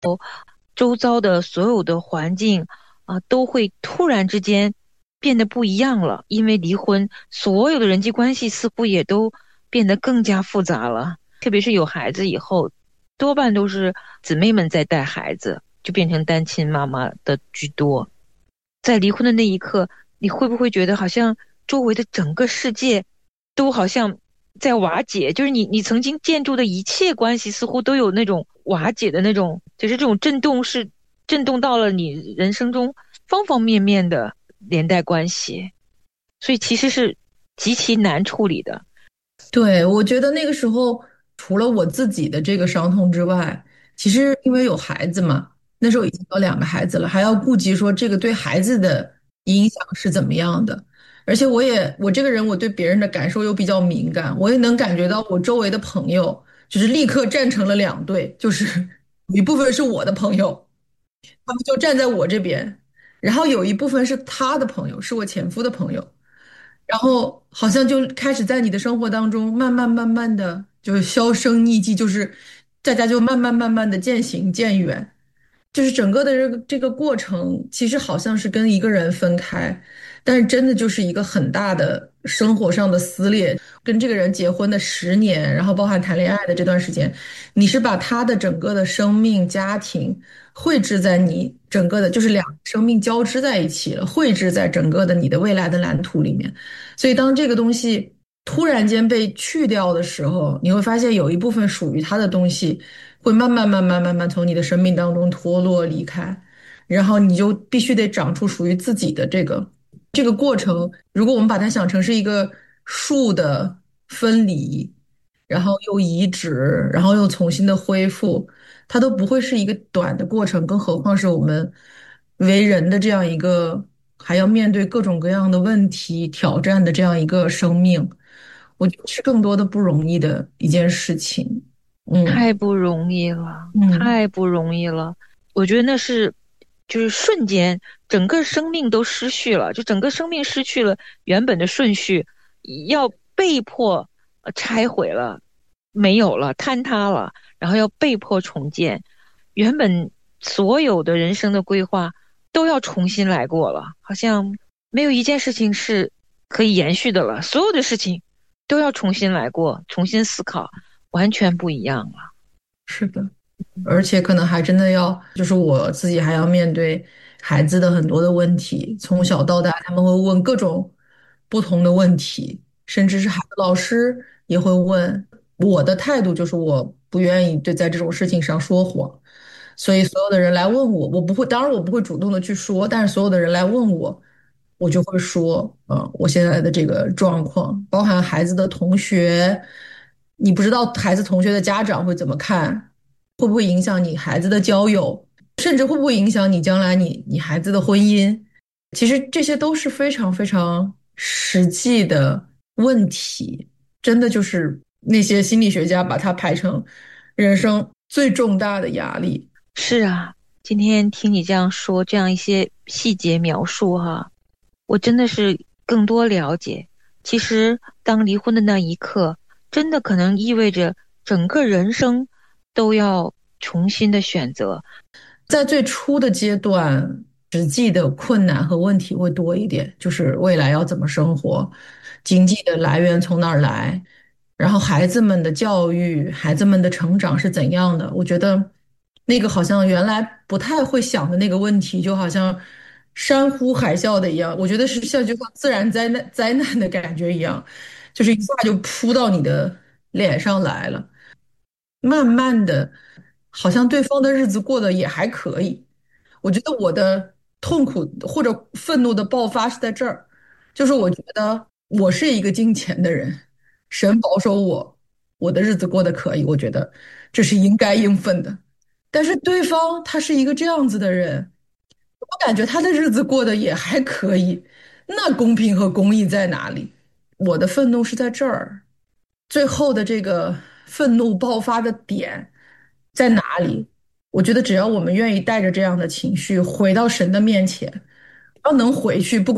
周遭的所有的环境都会突然之间变得不一样了。因为离婚，所有的人际关系似乎也都变得更加复杂了。特别是有孩子以后，多半都是姊妹们在带孩子，就变成单亲妈妈的居多。在离婚的那一刻，你会不会觉得好像周围的整个世界都好像在瓦解？就是你曾经建筑的一切关系，似乎都有那种瓦解的那种，就是这种震动是震动到了你人生中方方面面的连带关系，所以其实是极其难处理的。 对，我觉得那个时候除了我自己的这个伤痛之外，其实因为有孩子嘛，那时候已经有2个孩子了，还要顾及说这个对孩子的影响是怎么样的。而且我这个人，我对别人的感受又比较敏感，我也能感觉到我周围的朋友就是立刻站成了两队，就是有一部分是我的朋友，他们就站在我这边，然后有一部分是他的朋友，是我前夫的朋友。然后好像就开始在你的生活当中慢慢慢慢的就是销声匿迹，就是大家就慢慢慢慢的渐行渐远。就是整个的这个过程，其实好像是跟一个人分开，但是真的就是一个很大的生活上的撕裂。跟这个人结婚的10年，然后包含谈恋爱的这段时间，你是把他的整个的生命、家庭绘制在你整个的，就是两个生命交织在一起了，绘制在整个的你的未来的蓝图里面。所以当这个东西突然间被去掉的时候，你会发现有一部分属于他的东西会慢慢慢慢慢慢从你的生命当中脱落离开，然后你就必须得长出属于自己的这个过程。如果我们把它想成是一个树的分离，然后又移植，然后又重新的恢复，它都不会是一个短的过程，更何况是我们为人的这样一个还要面对各种各样的问题挑战的这样一个生命，我觉得是更多的不容易的一件事情。嗯太不容易了， 嗯。 太不容易了。我觉得那是，就是瞬间，整个生命都失去了，就整个生命失去了原本的顺序，要被迫拆毁了，没有了，坍塌了，然后要被迫重建，原本所有的人生的规划都要重新来过了，好像没有一件事情是可以延续的了，所有的事情都要重新来过，重新思考。完全不一样了。 是的。而且可能还真的要，就是我自己还要面对孩子的很多的问题，从小到大他们会问各种不同的问题，甚至是孩子老师也会问。我的态度就是我不愿意对在这种事情上说谎，所以所有的人来问我，我不会，当然我不会主动的去说，但是所有的人来问我，我就会说，我现在的这个状况，包含孩子的同学，你不知道孩子同学的家长会怎么看。会不会影响你孩子的交友，甚至会不会影响你将来你孩子的婚姻？其实这些都是非常非常实际的问题，真的就是那些心理学家把它排成人生最重大的压力。 是啊，今天听你这样说，这样一些细节描述哈，我真的是更多了解。其实，当离婚的那一刻，真的可能意味着整个人生都要重新的选择。 在最初的阶段，实际的困难和问题会多一点，就是未来要怎么生活，经济的来源从哪儿来，然后孩子们的教育、孩子们的成长是怎样的。我觉得那个好像原来不太会想的那个问题，就好像山呼海啸的一样，我觉得是就像自然灾难的感觉一样，就是一下就扑到你的脸上来了。慢慢的，好像对方的日子过得也还可以。我觉得我的痛苦或者愤怒的爆发是在这儿，就是我觉得我是一个金钱的人，神保守我，我的日子过得可以，我觉得这是应该应分的。但是对方他是一个这样子的人，我感觉他的日子过得也还可以，那公平和公义在哪里？我的愤怒是在这儿。最后的这个愤怒爆发的点在哪里？我觉得只要我们愿意带着这样的情绪回到神的面前，只要能回去，不管。